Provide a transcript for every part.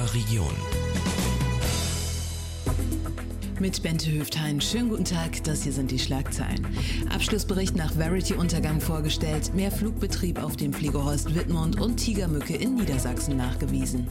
unserer Region. Mit Bente Höfthein. Schönen guten Tag, das hier sind die Schlagzeilen. Abschlussbericht nach Verity-Untergang vorgestellt, mehr Flugbetrieb auf dem Fliegerhorst Wittmund und Tigermücke in Niedersachsen nachgewiesen.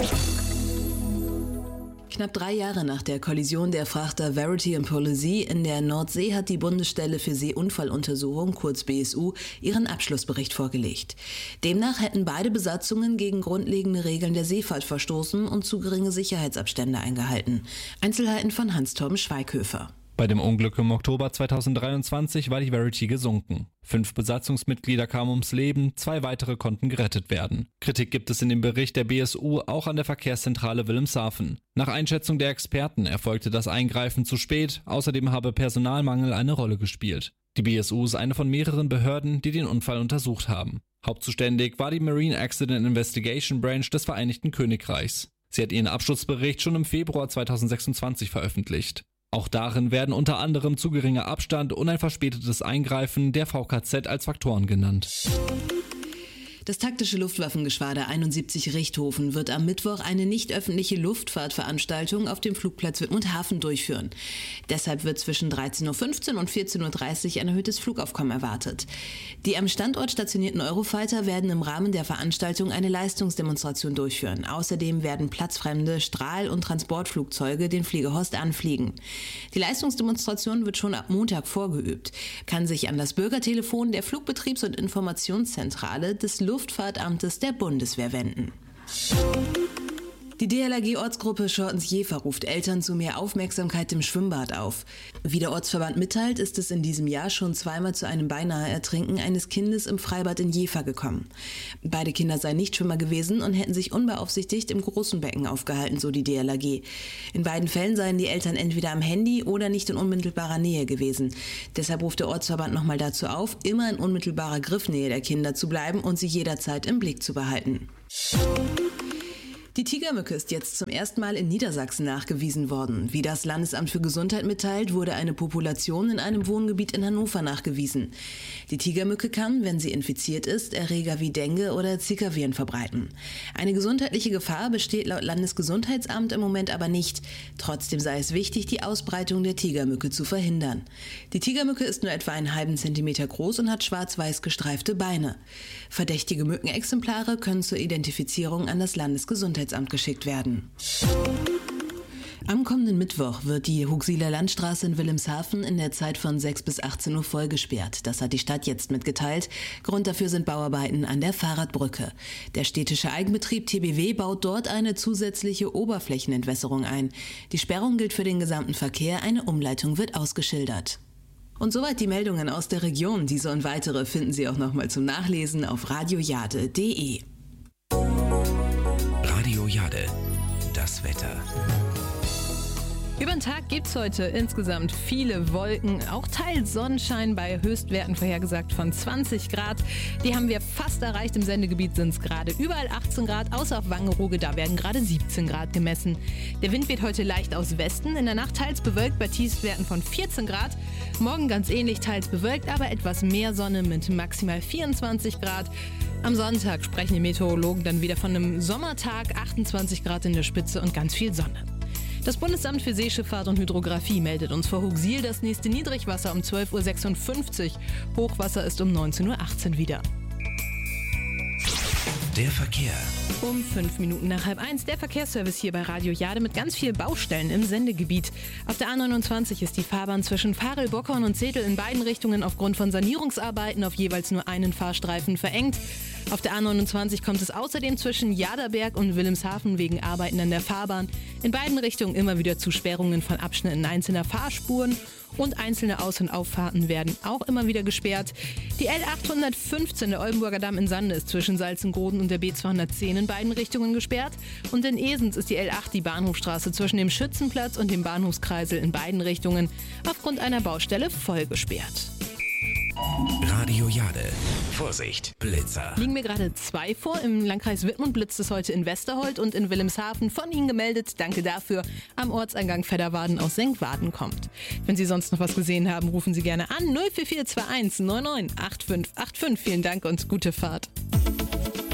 Knapp 3 Jahre nach der Kollision der Frachter Verity und Polizei in der Nordsee hat die Bundesstelle für Seeunfalluntersuchung, kurz BSU, ihren Abschlussbericht vorgelegt. Demnach hätten beide Besatzungen gegen grundlegende Regeln der Seefahrt verstoßen und zu geringe Sicherheitsabstände eingehalten. Einzelheiten von Hans-Torben Schweighöfer. Bei dem Unglück im Oktober 2023 war die Verity gesunken. 5 Besatzungsmitglieder kamen ums Leben, 2 weitere konnten gerettet werden. Kritik gibt es in dem Bericht der BSU auch an der Verkehrszentrale Wilhelmshaven. Nach Einschätzung der Experten erfolgte das Eingreifen zu spät, außerdem habe Personalmangel eine Rolle gespielt. Die BSU ist eine von mehreren Behörden, die den Unfall untersucht haben. Hauptzuständig war die Marine Accident Investigation Branch des Vereinigten Königreichs. Sie hat ihren Abschlussbericht schon im Februar 2026 veröffentlicht. Auch darin werden unter anderem zu geringer Abstand und ein verspätetes Eingreifen der VKZ als Faktoren genannt. Das taktische Luftwaffengeschwader 71 Richthofen wird am Mittwoch eine nicht öffentliche Luftfahrtveranstaltung auf dem Flugplatz Wittmund-Hafen durchführen. Deshalb wird zwischen 13.15 Uhr und 14.30 Uhr ein erhöhtes Flugaufkommen erwartet. Die am Standort stationierten Eurofighter werden im Rahmen der Veranstaltung eine Leistungsdemonstration durchführen. Außerdem werden platzfremde Strahl- und Transportflugzeuge den Fliegerhorst anfliegen. Die Leistungsdemonstration wird schon ab Montag vorgeübt, kann sich an das Bürgertelefon der Flugbetriebs- und Informationszentrale des Luftfahrtamtes der Bundeswehr wenden. Die DLRG-Ortsgruppe Schortens-Jever ruft Eltern zu mehr Aufmerksamkeit im Schwimmbad auf. Wie der Ortsverband mitteilt, ist es in diesem Jahr schon zweimal zu einem beinahe Ertrinken eines Kindes im Freibad in Jever gekommen. Beide Kinder seien Nichtschwimmer gewesen und hätten sich unbeaufsichtigt im großen Becken aufgehalten, so die DLRG. In beiden Fällen seien die Eltern entweder am Handy oder nicht in unmittelbarer Nähe gewesen. Deshalb ruft der Ortsverband nochmal dazu auf, immer in unmittelbarer Griffnähe der Kinder zu bleiben und sie jederzeit im Blick zu behalten. Die Tigermücke ist jetzt zum ersten Mal in Niedersachsen nachgewiesen worden. Wie das Landesamt für Gesundheit mitteilt, wurde eine Population in einem Wohngebiet in Hannover nachgewiesen. Die Tigermücke kann, wenn sie infiziert ist, Erreger wie Dengue oder Zika-Viren verbreiten. Eine gesundheitliche Gefahr besteht laut Landesgesundheitsamt im Moment aber nicht. Trotzdem sei es wichtig, die Ausbreitung der Tigermücke zu verhindern. Die Tigermücke ist nur etwa einen halben Zentimeter groß und hat schwarz-weiß gestreifte Beine. Verdächtige Mückenexemplare können zur Identifizierung an das Landesgesundheitsamt geschickt werden. Am kommenden Mittwoch wird die Huxiller Landstraße in Wilhelmshaven in der Zeit von 6 bis 18 Uhr voll gesperrt. Das hat die Stadt jetzt mitgeteilt. Grund dafür sind Bauarbeiten an der Fahrradbrücke. Der städtische Eigenbetrieb TBW baut dort eine zusätzliche Oberflächenentwässerung ein. Die Sperrung gilt für den gesamten Verkehr, eine Umleitung wird ausgeschildert. Und soweit die Meldungen aus der Region. Diese und weitere finden Sie auch nochmal zum Nachlesen auf radiojade.de. Radio Jade, das Wetter. Über den Tag gibt es heute insgesamt viele Wolken, auch teils Sonnenschein bei Höchstwerten vorhergesagt von 20 Grad. Die haben wir fast erreicht. Im Sendegebiet sind es gerade überall 18 Grad, außer auf Wangerooge, da werden gerade 17 Grad gemessen. Der Wind weht heute leicht aus Westen, in der Nacht teils bewölkt bei Tiefstwerten von 14 Grad. Morgen ganz ähnlich, teils bewölkt, aber etwas mehr Sonne mit maximal 24 Grad. Am Sonntag sprechen die Meteorologen dann wieder von einem Sommertag, 28 Grad in der Spitze und ganz viel Sonne. Das Bundesamt für Seeschifffahrt und Hydrographie meldet uns vor Huxil das nächste Niedrigwasser um 12.56 Uhr. Hochwasser ist um 19.18 Uhr wieder. Der Verkehr. Um 5 Minuten nach 12:30 der Verkehrsservice hier bei Radio Jade mit ganz vielen Baustellen im Sendegebiet. Auf der A29 ist die Fahrbahn zwischen Varel, Bockhorn und Zetel in beiden Richtungen aufgrund von Sanierungsarbeiten auf jeweils nur einen Fahrstreifen verengt. Auf der A29 kommt es außerdem zwischen Jaderberg und Wilhelmshaven wegen Arbeiten an der Fahrbahn in beiden Richtungen immer wieder zu Sperrungen von Abschnitten einzelner Fahrspuren und einzelne Aus- und Auffahrten werden auch immer wieder gesperrt. Die L815, der Oldenburger Damm in Sande, ist zwischen Salzengoden und der B210 in beiden Richtungen gesperrt. Und in Esens ist die L8, die Bahnhofstraße, zwischen dem Schützenplatz und dem Bahnhofskreisel in beiden Richtungen aufgrund einer Baustelle voll gesperrt. Radio Jade. Vorsicht, Blitzer. Liegen mir gerade 2 vor. Im Landkreis Wittmund blitzt es heute in Westerhold und in Wilhelmshaven. Von Ihnen gemeldet, danke dafür, am Ortseingang Fedderwaden aus Senkwaden kommt. Wenn Sie sonst noch was gesehen haben, rufen Sie gerne an 04421 99 8585. Vielen Dank und gute Fahrt.